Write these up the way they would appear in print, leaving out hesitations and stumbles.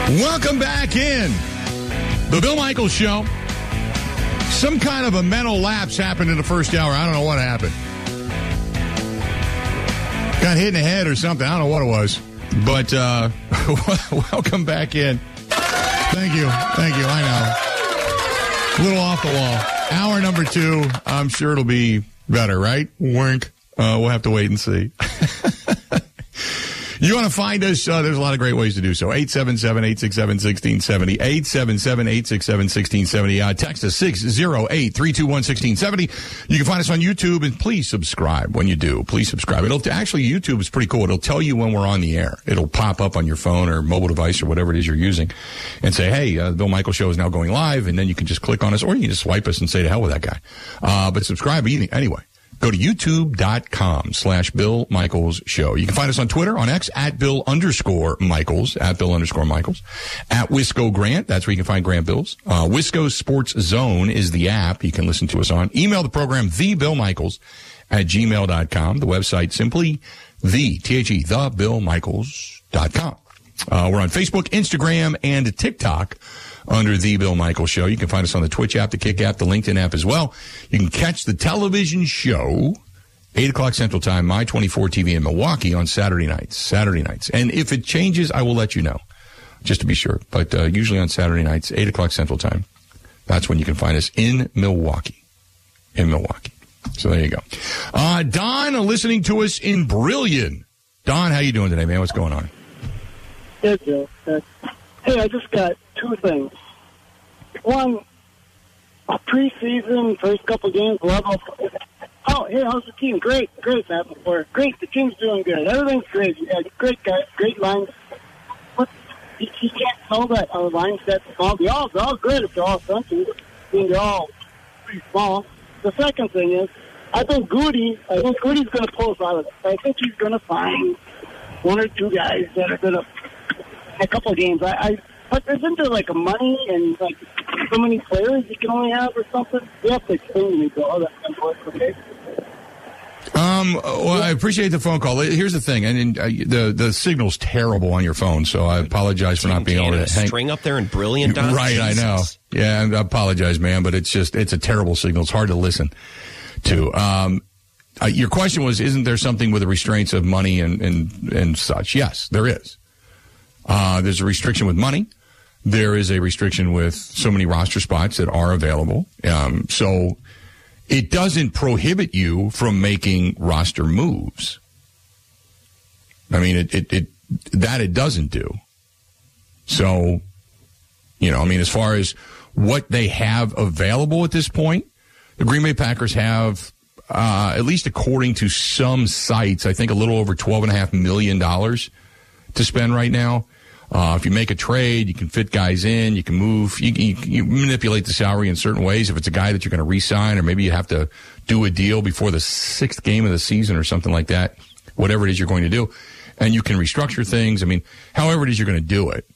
Welcome back in. The Bill Michaels Show. Some kind of a mental lapse happened in the first hour. I don't know what happened. Got hit in the head or something. I don't know what it was. But welcome back in. Thank you. I know. A little off the wall. Hour number 2. I'm sure it'll be better, right? Wink. We'll have to wait and see. You want to find us? There's a lot of great ways to do so. 877-867-1670. 877-867-1670. Text us 608-321-1670. You can find us on YouTube, and please subscribe when you do. Please subscribe. YouTube is pretty cool. It'll tell you when we're on the air. It'll pop up on your phone or mobile device or whatever it is you're using and say, hey, the Bill Michaels Show is now going live, and then you can just click on us, or you can just swipe us and say to hell with that guy. But subscribe anyway. Go to youtube.com/Bill Michaels Show. You can find us on Twitter, on X, at Bill_Michaels, at Bill_Michaels, at Wisco Grant. That's where you can find Grant Bills. Wisco Sports Zone is the app you can listen to us on. Email the program, thebillmichaels@gmail.com. The website simply thebillmichaels.com. We're on Facebook, Instagram, and TikTok under The Bill Michaels Show. You can find us on the Twitch app, the Kick app, the LinkedIn app as well. You can catch the television show, 8 o'clock Central Time, My 24 TV in Milwaukee on Saturday nights. And if it changes, I will let you know, just to be sure. But usually on Saturday nights, 8 o'clock Central Time, that's when you can find us in Milwaukee. So there you go. Don, listening to us in Brillion. Don, how you doing today, man? What's going on? Good, Joe. Hey, I just got 2 things. One, preseason, first couple games, level. Oh, hey, how's the team? Great, Great, the team's doing good. Everything's great. You got great guys, great lines. But you can't tell that our line set's small. They're all good if they're all centers. I mean, they're all pretty small. The second thing is, I think Goody's going to pull us out of this. I think he's going to find 1 or 2 guys that are going to a couple of games. But isn't there like a money and like so many players you can only have or something? You have to explain to me, Bill, how that works, okay? Well, I appreciate the phone call. Here's the thing, and the signal's terrible on your phone, so I apologize for not being able to string up there in Brilliant. Right, Jesus. I know. Yeah, I apologize, man, but it's a terrible signal. It's hard to listen to. Your question was, isn't there something with the restraints of money and such? Yes, there is. There's a restriction with money. There is a restriction with so many roster spots that are available. So it doesn't prohibit you from making roster moves. I mean, it doesn't do. So, as far as what they have available at this point, the Green Bay Packers have, at least according to some sites, I think a little over $12.5 million to spend right now. If you make a trade, you can fit guys in, you can move, you manipulate the salary in certain ways. If it's a guy that you're going to re-sign, or maybe you have to do a deal before the 6th game of the season or something like that, whatever it is you're going to do. And you can restructure things. I mean, however it is you're going to do it.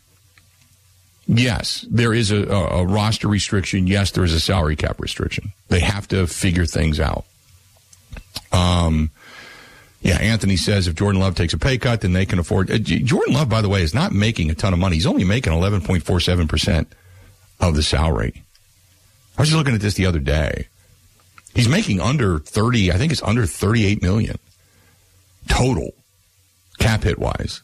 Yes, there is a roster restriction. Yes, there is a salary cap restriction. They have to figure things out. Yeah, Anthony says if Jordan Love takes a pay cut, then they can afford. Jordan Love, by the way, is not making a ton of money. He's only making 11.47% of the salary. I was just looking at this the other day. He's making under 30. I think it's under $38 million total, cap hit wise.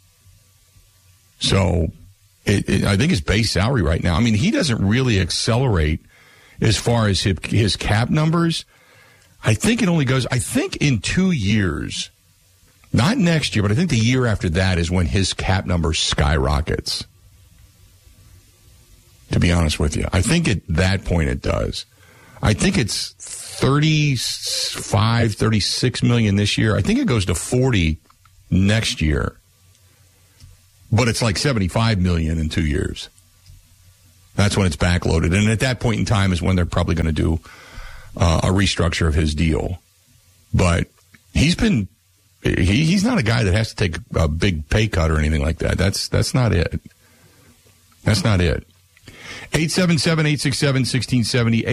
So, I think his base salary right now. I mean, he doesn't really accelerate as far as his cap numbers. I think it only goes, in 2 years, not next year, but I think the year after that is when his cap number skyrockets, to be honest with you. I think at that point it does. I think it's 36 million this year. I think it goes to 40 next year, but it's like 75 million in 2 years. That's when it's backloaded. And at that point in time is when they're probably going to do a restructure of his deal. But he's not a guy that has to take a big pay cut or anything like that. That's not it. That's not it. 877-867-1670,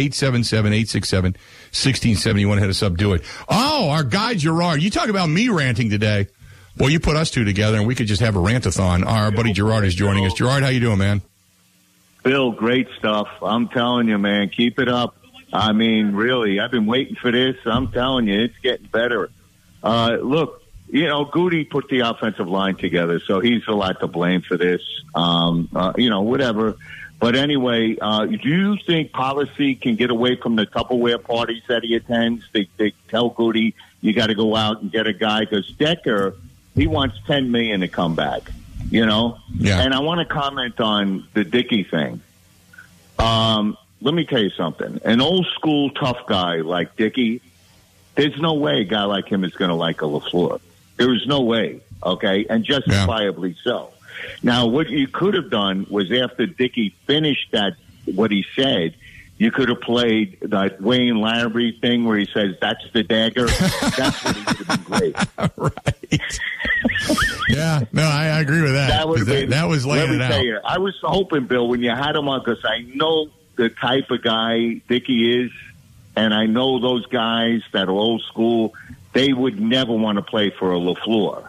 877-867-1670. You want to hit us up, do it. Oh, our guy Gerard. You talk about me ranting today. Well, you put us two together, and we could just have a rant-a-thon. Our buddy Gerard is joining us. Gerard, how you doing, man? Bill, great stuff. I'm telling you, man, keep it up. I mean, really, I've been waiting for this. I'm telling you, it's getting better. Look, Goody put the offensive line together, so he's a lot to blame for this. Whatever. But anyway, do you think policy can get away from the Tupperware parties that he attends? They tell Goody, you got to go out and get a guy, because Decker, he wants $10 million to come back, Yeah. And I want to comment on the Dickey thing. Let me tell you something. An old school tough guy like Dickey, there's no way a guy like him is going to like a LaFleur. There is no way, okay? And justifiably so. Now, what you could have done was after Dickey finished what he said, you could have played that Wayne Larrabee thing where he says, "That's the dagger." That's what he would have been great. Right. Yeah, no, I agree with that. That was laying it out. Tell you, I was hoping, Bill, when you had him on, because I know the type of guy Dickey is, and I know those guys that are old school, they would never want to play for a LaFleur,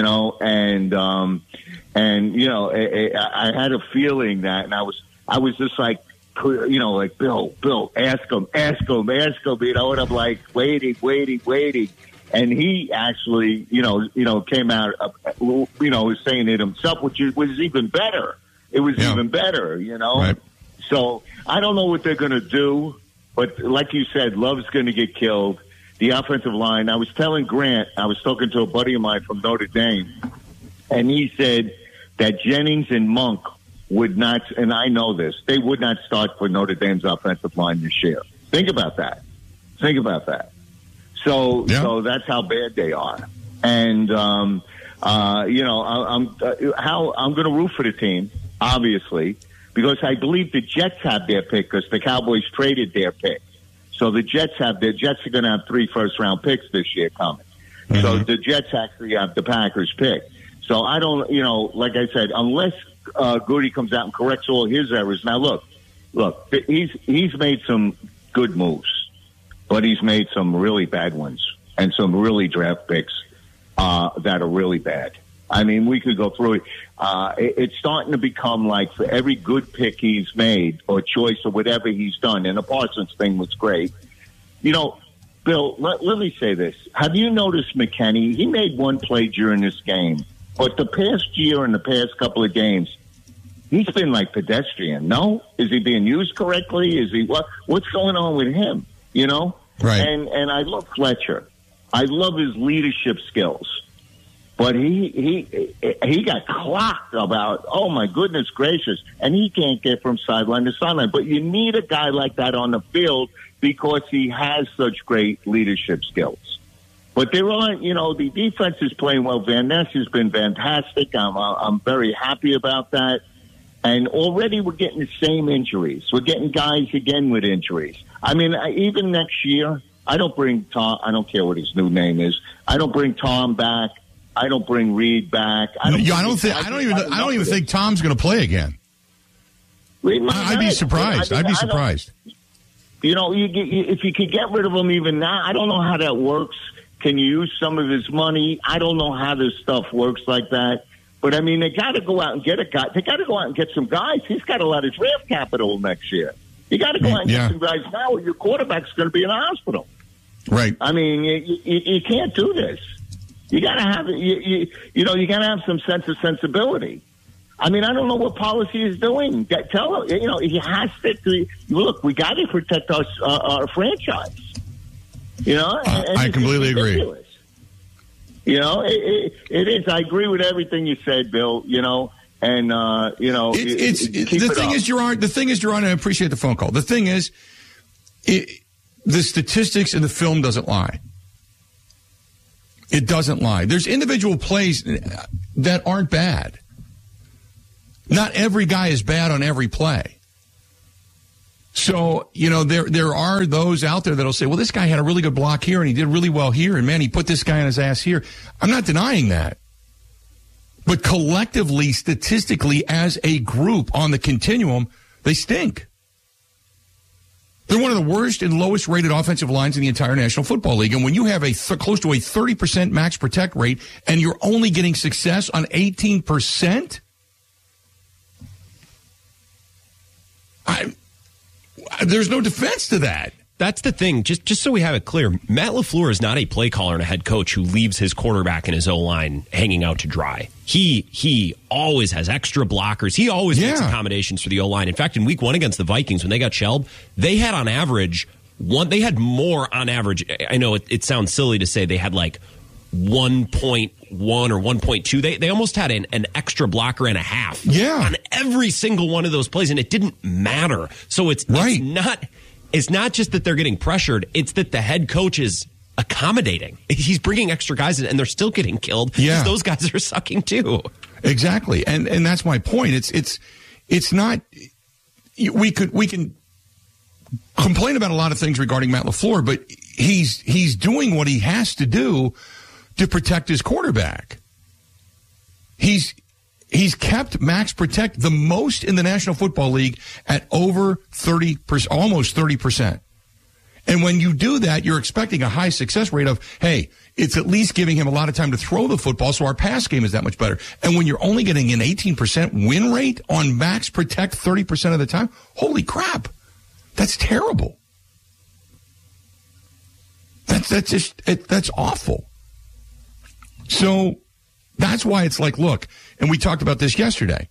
I had a feeling that, and I was just like, Bill, ask him, and I'm like, waiting. And he actually, came out, was saying it himself, which was even better. It was even better, Right. So I don't know what they're going to do, but like you said, Love's going to get killed. The offensive line, I was telling Grant, I was talking to a buddy of mine from Notre Dame, and he said that Jennings and Monk would not, and I know this, they would not start for Notre Dame's offensive line this year. Think about that. So that's how bad they are. And, I'm going to root for the team, obviously, because I believe the Jets have their pick, because the Cowboys traded their pick. So the Jets are going to have 3 first-round picks this year coming. Mm-hmm. So the Jets actually have the Packers pick. So I don't, like I said, unless Goody comes out and corrects all his errors. Now, look, he's made some good moves, but he's made some really bad ones and some really draft picks that are really bad. I mean, we could go through it. It's starting to become like for every good pick he's made or choice or whatever he's done, and the Parsons thing was great. Bill, let me say this. Have you noticed McKinney? He made one play during this game, but the past year and the past couple of games, he's been like pedestrian. No? Is he being used correctly? Is he what's going on with him? Right. And I love Fletcher. I love his leadership skills. But he got clocked about, oh, my goodness gracious, and he can't get from sideline to sideline. But you need a guy like that on the field because he has such great leadership skills. But there aren't, the defense is playing well. Van Ness has been fantastic. I'm very happy about that. And already we're getting the same injuries. We're getting guys again with injuries. I mean, even next year, I don't bring Tom. I don't care what his new name is. I don't bring Tom back. I don't bring Reed back. I don't even think Tom's going to play again. I'd be surprised. I'd be surprised. If you could get rid of him even now, I don't know how that works. Can you use some of his money? I don't know how this stuff works like that. But, I mean, they got to go out and get a guy. They got to go out and get some guys. He's got a lot of draft capital next year. You got to go out and get some guys now, or your quarterback's going to be in the hospital. Right. I mean, you can't do this. You got to have you got to have some sense of sensibility. I mean, I don't know what policy is doing. Tell him, he has to look. We got to protect our franchise. I completely agree. It is. I agree with everything you said, Bill. And the thing is, Gerard. The thing is, Gerard. I appreciate the phone call. The thing is, the statistics in the film doesn't lie. It doesn't lie. There's individual plays that aren't bad. Not every guy is bad on every play. So, there are those out there that'll say, well, this guy had a really good block here and he did really well here. And man, he put this guy on his ass here. I'm not denying that. But collectively, statistically, as a group on the continuum, they stink. They're one of the worst and lowest rated offensive lines in the entire National Football League. And when you have a close to a 30% max protect rate and you're only getting success on 18%, there's no defense to that. That's the thing. Just so we have it clear, Matt LaFleur is not a play caller and a head coach who leaves his quarterback and his O-line hanging out to dry. He always has extra blockers. He always makes accommodations for the O-line. In fact, in week 1 against the Vikings, when they got shelled, they had on average they had more on average. I know it sounds silly to say they had like 1.1 or 1.2. They almost had an extra blocker and a half on every single one of those plays, and it didn't matter. So it's not just that they're getting pressured, it's that the head coach is accommodating. He's bringing extra guys in, and they're still getting killed because those guys are sucking too. Exactly. And that's my point. It's not, we can complain about a lot of things regarding Matt LaFleur, but he's doing what he has to do to protect his quarterback. He's kept max protect the most in the National Football League at over 30%, almost 30%. And when you do that, you're expecting a high success rate of, hey, it's at least giving him a lot of time to throw the football, so our pass game is that much better. And when you're only getting an 18% win rate on max protect 30% of the time, holy crap, that's terrible. That's awful. So that's why it's like, look, and we talked about this yesterday.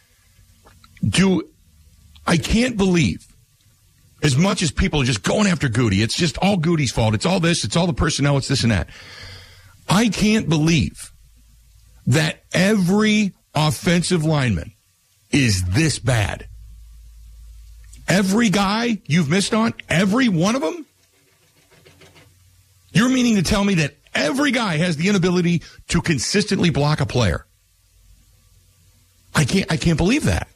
I can't believe, as much as people are just going after Goody, it's just all Goody's fault. It's all this. It's all the personnel. It's this and that. I can't believe that every offensive lineman is this bad. Every guy you've missed on, every one of them? You're meaning to tell me that every guy has the inability to consistently block a player? I can't believe that.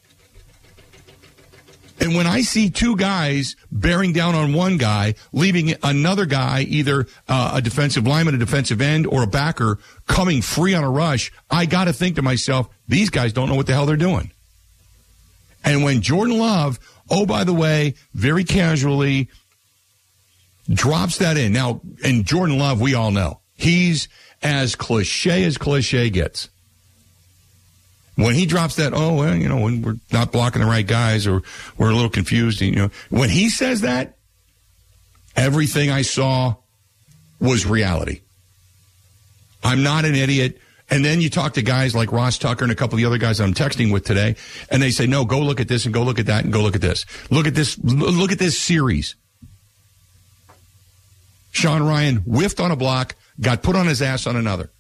And when I see two guys bearing down on one guy, leaving another guy, either a defensive lineman, a defensive end, or a backer, coming free on a rush, I got to think to myself, these guys don't know what the hell they're doing. And when Jordan Love, oh, by the way, very casually drops that in. Now, and Jordan Love, we all know, he's as cliche gets. When he drops that, when we're not blocking the right guys or we're a little confused, when he says that, everything I saw was reality. I'm not an idiot. And then you talk to guys like Ross Tucker and a couple of the other guys I'm texting with today, and they say, no, go look at this and go look at that and go look at this. Look at this series. Sean Rhyan whiffed on a block, got put on his ass on another.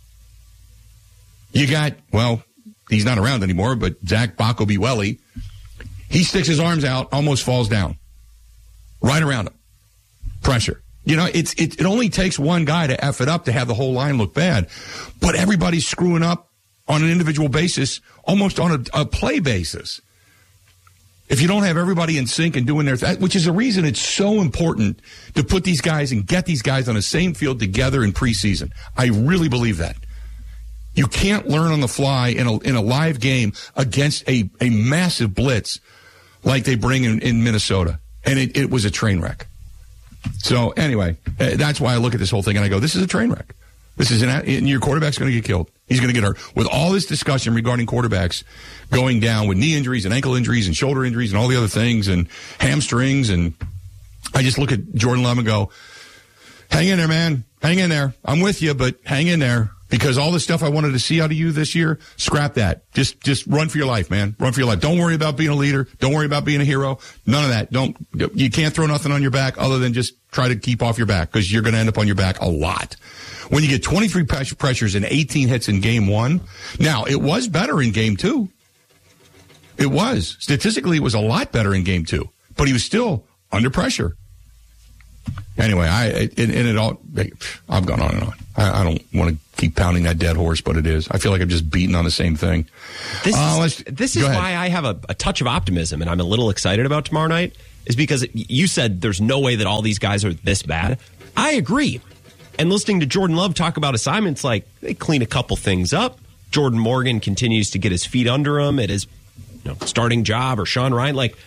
You got, he's not around anymore, but Zach Bacobiweli, he sticks his arms out, almost falls down. Right around him. Pressure. It only takes one guy to F it up to have the whole line look bad. But everybody's screwing up on an individual basis, almost on a play basis. If you don't have everybody in sync and doing their thing, which is the reason it's so important to put these guys and get these guys on the same field together in preseason. I really believe that. You can't learn on the fly in a live game against a massive blitz like they bring in Minnesota. And it was a train wreck. So anyway, that's why I look at this whole thing and I go, this is a train wreck. And your quarterback's going to get killed. He's going to get hurt. With all this discussion regarding quarterbacks going down with knee injuries and ankle injuries and shoulder injuries and all the other things and hamstrings, and I just look at Jordan Love and go, hang in there, man. Hang in there. I'm with you, but hang in there. Because all the stuff I wanted to see out of you this year, scrap that. Just run for your life, man. Run for your life. Don't worry about being a leader. Don't worry about being a hero. None of that. You can't throw nothing on your back other than just try to keep off your back, because you're going to end up on your back a lot. When you get 23 pressures and 18 hits in game one, now it was better in game two. It was. Statistically, it was a lot better in game two, but he was still under pressure. Anyway, I've gone on and on. I don't want to keep pounding that dead horse, but it is. I feel like I'm just beating on the same thing. This is why I have a touch of optimism, and I'm a little excited about tomorrow night, is because you said there's no way that all these guys are this bad. I agree. And listening to Jordan Love talk about assignments, like they clean a couple things up. Jordan Morgan continues to get his feet under him at his starting job, or Sean Rhyan. Like,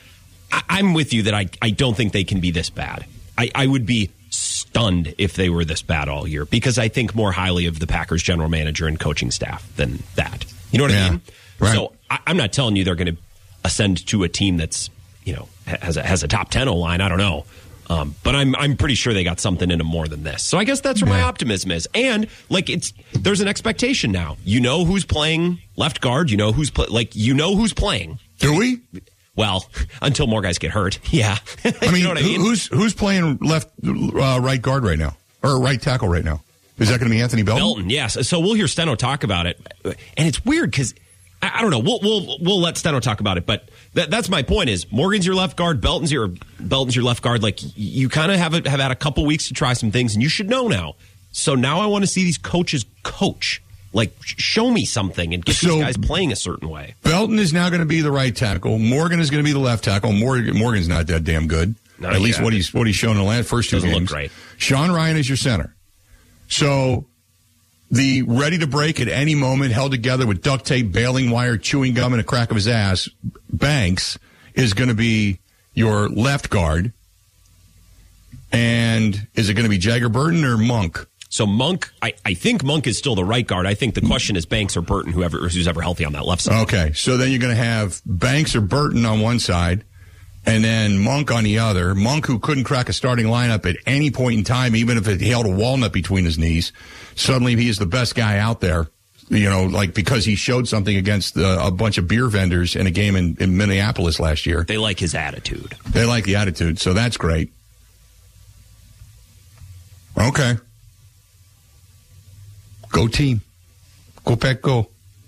I'm with you that I don't think they can be this bad. I would be stunned if they were this bad all year, because I think more highly of the Packers general manager and coaching staff than that. You know what I mean? Right. So I'm not telling you they're going to ascend to a team that's, has a top 10 O-line. I don't know. But I'm pretty sure they got something in them more than this. So I guess that's where my optimism is. And there's an expectation now. You know who's playing left guard. You know who's playing. Do we? Well, until more guys get hurt. Yeah. I mean, you know what I mean? Who's playing right guard right now, or right tackle right now? Is that going to be Anthony Belton? Belton, yes. So we'll hear Steno talk about it, and it's weird because I don't know. We'll let Steno talk about it, but that's my point. Is Morgan's your left guard, Belton's your left guard. Like, you kind of have had a couple weeks to try some things, and you should know now. So now I want to see these coaches coach. Like, show me something and get these guys playing a certain way. Belton is now going to be the right tackle. Morgan is going to be the left tackle. Morgan's not that damn good. At least what he's shown in the first two games. Doesn't look great. Sean Ryan is your center. So the ready to break at any moment, held together with duct tape, baling wire, chewing gum, and a crack of his ass, Banks is going to be your left guard. And is it going to be Jagger Burton or Monk? So Monk, I think Monk is still the right guard. I think the question is Banks or Burton, who's ever healthy on that left side. Okay, so then you're going to have Banks or Burton on one side, and then Monk on the other. Monk, who couldn't crack a starting lineup at any point in time, even if he held a walnut between his knees. Suddenly he is the best guy out there, because he showed something against a bunch of beer vendors in a game in Minneapolis last year. They like his attitude. They like the attitude, so that's great. Okay. Go team. Go Pack, go.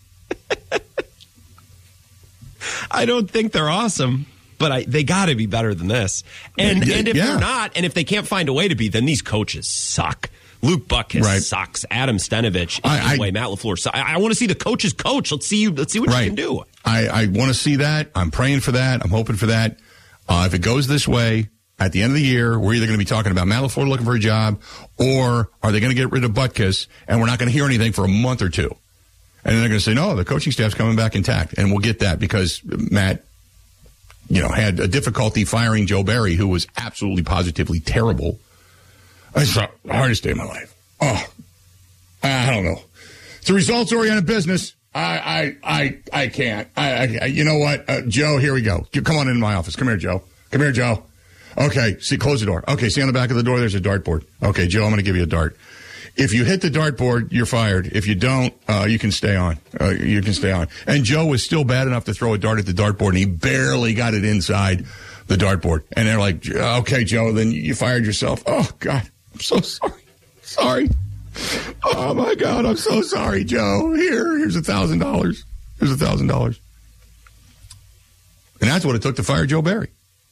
I don't think they're awesome, but they got to be better than this. And if they're not, and if they can't find a way to be, then these coaches suck. Luke Butkus sucks. Adam Stenovich, Matt LaFleur sucks. I want to see the coaches coach. Let's see what you can do. I want to see that. I'm praying for that. I'm hoping for that. If it goes this way, at the end of the year, we're either going to be talking about Matt LaFleur looking for a job, or are they going to get rid of Butkus, and we're not going to hear anything for a month or two. And then they're going to say, no, the coaching staff's coming back intact. And we'll get that because Matt, had a difficulty firing Joe Barry, who was absolutely positively terrible. It's the hardest day of my life. Oh, I don't know. It's a results-oriented business. I can't. You know what? Joe, here we go. Come on into my office. Come here, Joe. Come here, Joe. Okay, close the door. Okay, see on the back of the door, there's a dartboard. Okay, Joe, I'm going to give you a dart. If you hit the dartboard, you're fired. If you don't, you can stay on. You can stay on. And Joe was still bad enough to throw a dart at the dartboard, and he barely got it inside the dartboard. And they're like, okay, Joe, then you fired yourself. Oh, God, I'm so sorry. Sorry. Oh, my God, I'm so sorry, Joe. Here's $1,000. Here's $1,000. And that's what it took to fire Joe Barry.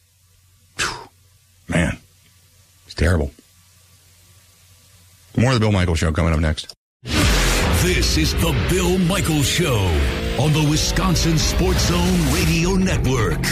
Man, it's terrible. More of the Bill Michaels Show coming up next. This is the Bill Michaels Show on the Wisconsin Sports Zone Radio Network.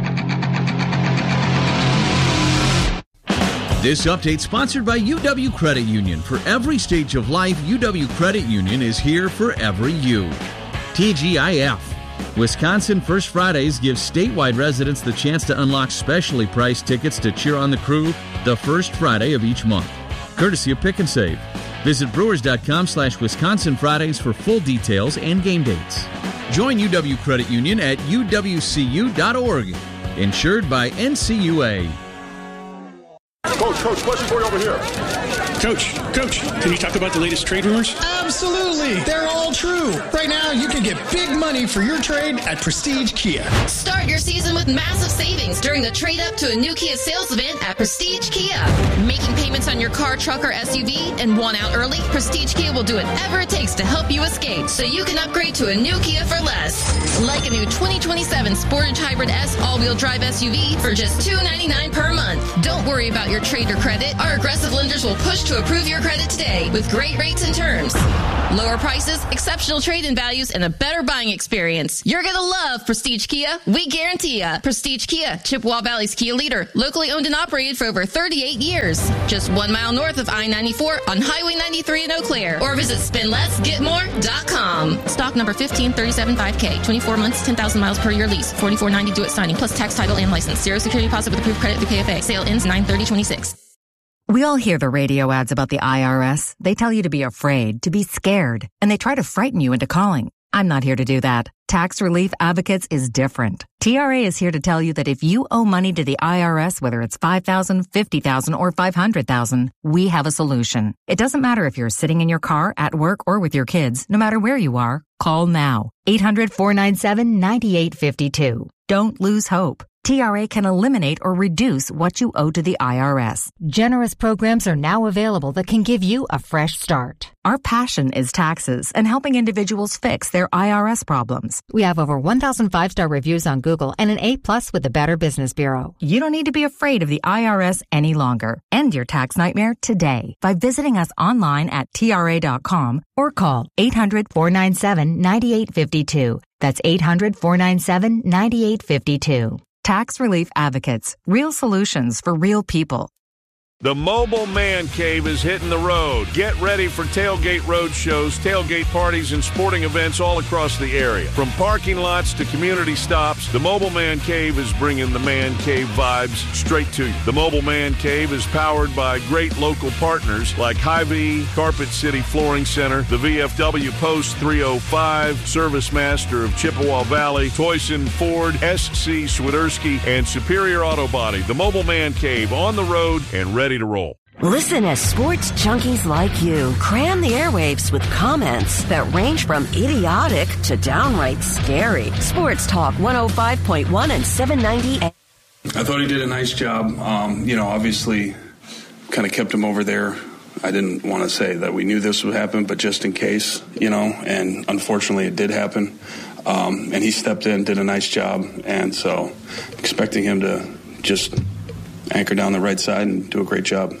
This update sponsored by UW Credit Union. For every stage of life, UW Credit Union is here for every you. TGIF. Wisconsin First Fridays gives statewide residents the chance to unlock specially priced tickets to cheer on the crew the first Friday of each month, courtesy of Pick and Save. Visit brewers.com/Wisconsin Fridays for full details and game dates. Join UW Credit Union at uwcu.org. Insured by NCUA. Coach, question for you over here. Coach, can you talk about the latest trade rumors? Absolutely. They're all true. Right now, you can get big money for your trade at Prestige Kia. Start your season with massive savings during the trade up to a new Kia sales event at Prestige Kia. Making payments on your car, truck, or SUV and want out early? Prestige Kia will do whatever it takes to help you escape so you can upgrade to a new Kia for less. Like a new 2027 Sportage Hybrid S all-wheel drive SUV for just $299 per month. Don't worry about your trade or credit. Our aggressive lenders will push to approve your credit today with great rates and terms. Lower prices, exceptional trade-in values, and a better buying experience. You're going to love Prestige Kia. We guarantee ya. Prestige Kia, Chippewa Valley's Kia leader. Locally owned and operated for over 38 years. Just 1 mile north of I-94 on Highway 93 in Eau Claire. Or visit spendlessgetmore.com. Stock number 15375K, 24 24 months, 10,000 miles per year lease. $44.90 due at signing, plus tax, title, and license. Zero security deposit with approved credit through KFA. Sale ends 9/30/26. We all hear the radio ads about the IRS. They tell you to be afraid, to be scared, and they try to frighten you into calling. I'm not here to do that. Tax Relief Advocates is different. TRA is here to tell you that if you owe money to the IRS, whether it's $5,000, $50,000, or $500,000, we have a solution. It doesn't matter if you're sitting in your car, at work, or with your kids. No matter where you are, call now. 800-497-9852. Don't lose hope. TRA can eliminate or reduce what you owe to the IRS. Generous programs are now available that can give you a fresh start. Our passion is taxes and helping individuals fix their IRS problems. We have over 1,000 five-star reviews on Google and an A+ with the Better Business Bureau. You don't need to be afraid of the IRS any longer. End your tax nightmare today by visiting us online at TRA.com or call 800-497-9852. That's 800-497-9852. Tax Relief Advocates. Real solutions for real people. The Mobile Man Cave is hitting the road. Get ready for tailgate road shows, tailgate parties, and sporting events all across the area. From parking lots to community stops, the Mobile Man Cave is bringing the Man Cave vibes straight to you. The Mobile Man Cave is powered by great local partners like Hy-Vee, Carpet City Flooring Center, the VFW Post 305, Service Master of Chippewa Valley, Toyson Ford, SC Swiderski, and Superior Auto Body. The Mobile Man Cave on the road and ready to roll. Listen as sports junkies like you cram the airwaves with comments that range from idiotic to downright scary. Sports Talk 105.1 and 790. I thought he did a nice job. Obviously kind of kept him over there. I didn't want to say that we knew this would happen, but just in case, and unfortunately it did happen. And he stepped in, did a nice job. And so expecting him to just anchor down the right side and do a great job.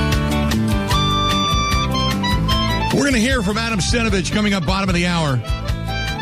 We're going to hear from Adam Stenavich coming up bottom of the hour.